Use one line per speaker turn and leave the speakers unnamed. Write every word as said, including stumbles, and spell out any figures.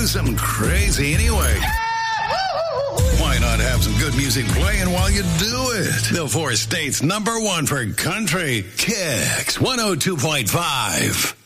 do something crazy anyway. Why not have some good music playing while you do it? The four states number one for country, Kicks one oh two point five.